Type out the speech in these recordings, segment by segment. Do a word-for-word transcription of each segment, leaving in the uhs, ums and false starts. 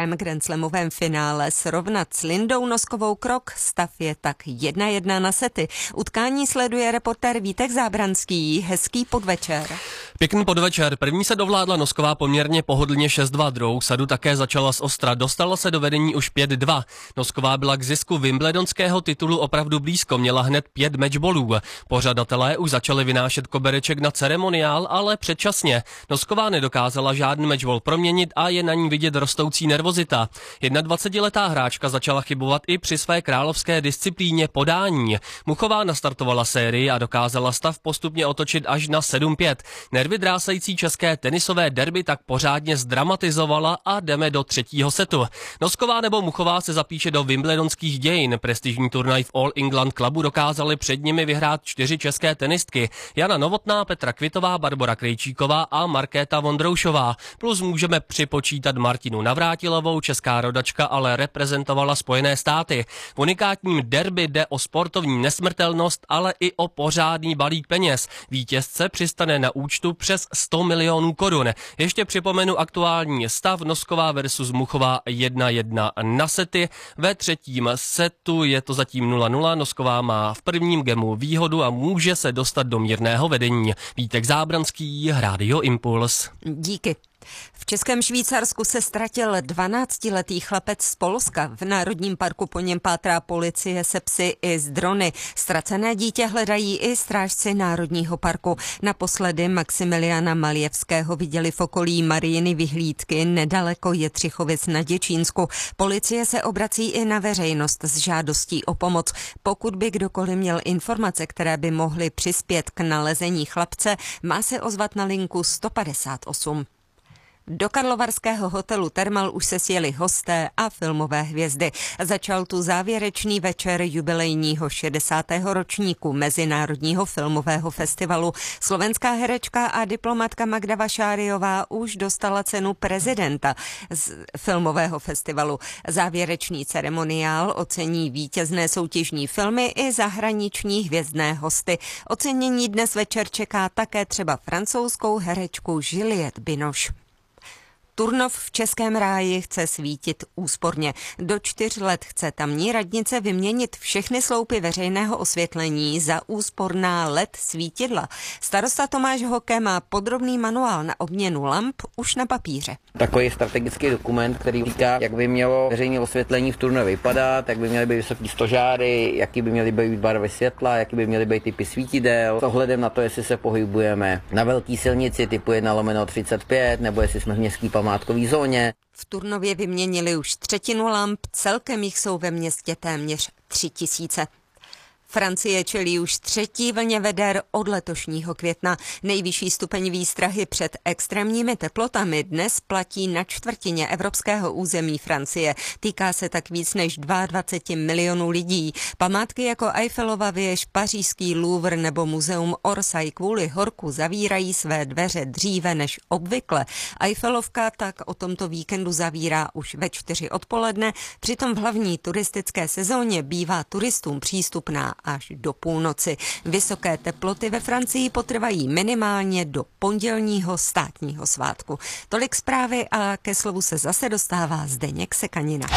druhém grandslamovém finále srovnat s Lindou Noskovou krok. Stav je tak jedna jedna na sety. Utkání sleduje reportér Vítek Zábranský. Hezký podvečer. Pěkný podvečer. První se dovládla Nosková poměrně pohodlně šest dva, druhou sadu také začala z ostra. Dostala se do vedení už pět dva. Nosková byla k zisku wimbledonského titulu opravdu blízko, měla hned pět matchbolů. Pořadatelé už začali vynášet kobereček na ceremoniál, ale předčasně. Nosková nedokázala žádný matchball proměnit a je na ní vidět rostoucí nervozita. dvacetijednoletá hráčka začala chybovat i při své královské disciplíně podání. Muchová nastartovala sérii a dokázala stav postupně otočit až na sedm pět. Nervy drásající české tenisové derby tak pořádně zdramatizovala a jdeme do třetího setu. Nosková nebo Muchová se zapíše do wimbledonských dějin. Prestižní turnaj v All England Clubu dokázali před nimi vyhrát čtyři české tenistky. Jana Novotná, Petra Kvitová, Barbora Krejčíková a Markéta Vondroušová. Plus můžeme připočítat Martinu Navrátilovou, česká rodačka ale reprezentovala Spojené státy. V unikátním derby jde o sportovní nesmrtelnost, ale i o pořádný balík peněz. Vítězce přistane na účtu přes sto milionů korun. Ještě připomenu aktuální stav: Nosková versus Muchová jedna jedna na sety. Ve třetím setu je to zatím nula nula. Nosková má v prvním gemu výhodu a může se dostat do mírného vedení. Vítek Zábranský, Rádio Impuls. Díky. V Českém Švýcarsku se ztratil dvanáctiletý chlapec z Polska. V Národním parku po něm pátrá policie se psy i z drony. Ztracené dítě hledají i strážci Národního parku. Naposledy Maximiliana Maljevského viděli v okolí Marijiny vyhlídky nedaleko Jetřichovic na Děčínsku. Policie se obrací i na veřejnost s žádostí o pomoc. Pokud by kdokoliv měl informace, které by mohly přispět k nalezení chlapce, má se ozvat na linku sto padesát osm. Do karlovarského hotelu Thermal už se sjeli hosté a filmové hvězdy. Začal tu závěrečný večer jubilejního šedesátého ročníku Mezinárodního filmového festivalu. Slovenská herečka a diplomatka Magda Vašáriová už dostala cenu prezidenta z filmového festivalu. Závěrečný ceremoniál ocení vítězné soutěžní filmy i zahraniční hvězdné hosty. Ocenění dnes večer čeká také třeba francouzskou herečku Juliette Binoche. Turnov v Českém ráji chce svítit úsporně. Do čtyř let chce tamní radnice vyměnit všechny sloupy veřejného osvětlení za úsporná L E D svítidla. Starosta Tomáš Hoke má podrobný manuál na obměnu lamp už na papíře. Takový strategický dokument, který říká, jak by mělo veřejné osvětlení v Turnově vypadat, jak by měly být vysoký stožáry, jaký by měly být barvy světla, jaký by měly být typy svítidel, s ohledem na to, jestli se pohybujeme na velké silnici typu jedna lomeno třicet pět, nebo jestli jsme v městský památkový zóně. V Turnově vyměnili už třetinu lamp, celkem jich jsou ve městě téměř tři tisíce. Francie čelí už třetí vlně veder od letošního května. Nejvyšší stupeň výstrahy před extrémními teplotami dnes platí na čtvrtině evropského území Francie. Týká se tak víc než dvacet dva milionů lidí. Památky jako Eiffelova věž, pařížský Louvre nebo muzeum Orsay kvůli horku zavírají své dveře dříve než obvykle. Eiffelovka tak o tomto víkendu zavírá už ve čtyři odpoledne, přitom v hlavní turistické sezóně bývá turistům přístupná až do půlnoci. Vysoké teploty ve Francii potrvají minimálně do pondělního státního svátku. Tolik zprávy a ke slovu se zase dostává Zdeněk Sekanina.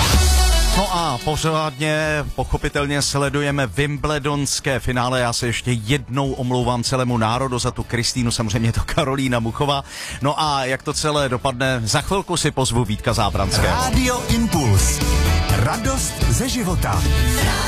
No a pořádně pochopitelně sledujeme wimbledonské finále. Já se ještě jednou omlouvám celému národu za tu Kristýnu, samozřejmě to Karolína Muchová. No a jak to celé dopadne, za chvilku si pozvu Vítka Zábranského. Rádio Impuls. Radost ze života.